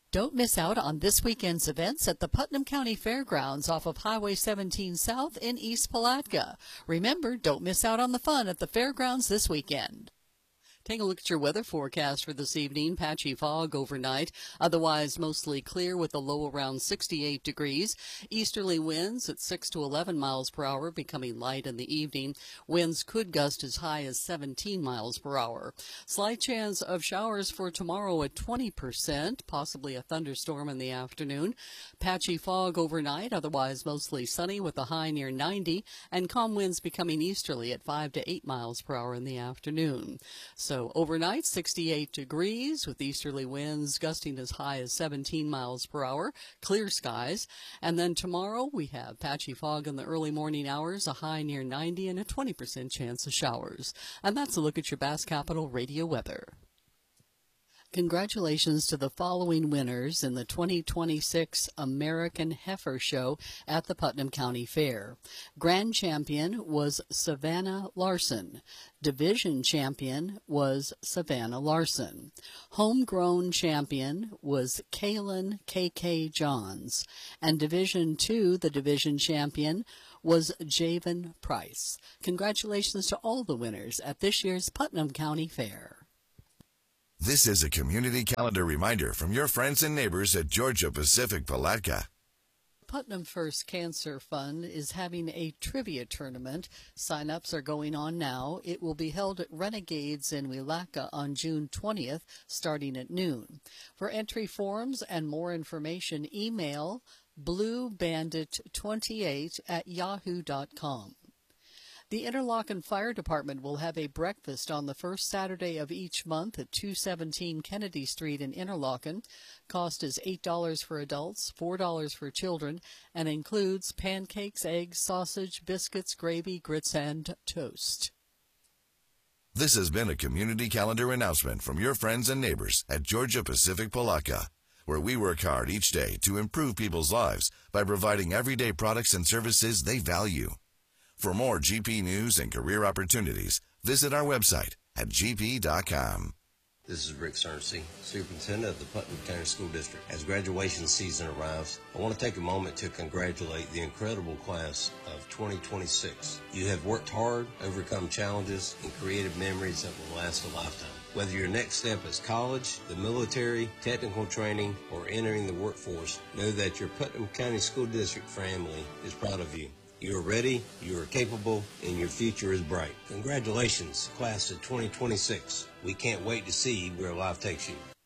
Don't miss out on this weekend's events at the Putnam County Fairgrounds off of Highway 17 South in East Palatka. Remember, don't miss out on the fun at the fairgrounds this weekend. Take a look at your weather forecast for this evening. Patchy fog overnight, otherwise mostly clear with a low around 68 degrees. Easterly winds at 6 to 11 miles per hour, becoming light in the evening. Winds could gust as high as 17 miles per hour. Slight chance of showers for tomorrow at 20%, possibly a thunderstorm in the afternoon. Patchy fog overnight, otherwise mostly sunny with a high near 90, and calm winds becoming easterly at 5 to 8 miles per hour in the afternoon. So overnight, 68 degrees with easterly winds gusting as high as 17 miles per hour, clear skies. And then tomorrow we have patchy fog in the early morning hours, a high near 90 and a 20% chance of showers. And that's a look at your Bass Capital radio weather. Congratulations to the following winners in the 2026 American Heifer Show at the Putnam County Fair. Grand champion was Savannah Larson. Division champion was Savannah Larson. Homegrown champion was Kaylin K.K. Johns. And Division 2, the division champion, was Javen Price. Congratulations to all the winners at this year's Putnam County Fair. This is a community calendar reminder from your friends and neighbors at Georgia Pacific Palatka. Putnam First Cancer Fund is having a trivia tournament. Sign-ups are going on now. It will be held at Renegades in Willaca on June 20th, starting at noon. For entry forms and more information, email bluebandit28@yahoo.com. The Interlochen Fire Department will have a breakfast on the first Saturday of each month at 217 Kennedy Street in Interlochen. Cost is $8 for adults, $4 for children, and includes pancakes, eggs, sausage, biscuits, gravy, grits, and toast. This has been a community calendar announcement from your friends and neighbors at Georgia Pacific Palatka, where we work hard each day to improve people's lives by providing everyday products and services they value. For more GP news and career opportunities, visit our website at gp.com. This is Rick Cerncy, Superintendent of the Putnam County School District. As graduation season arrives, I want to take a moment to congratulate the incredible class of 2026. You have worked hard, overcome challenges, and created memories that will last a lifetime. Whether your next step is college, the military, technical training, or entering the workforce, know that your Putnam County School District family is proud of you. You are ready, you are capable, and your future is bright. Congratulations, class of 2026. We can't wait to see where life takes you.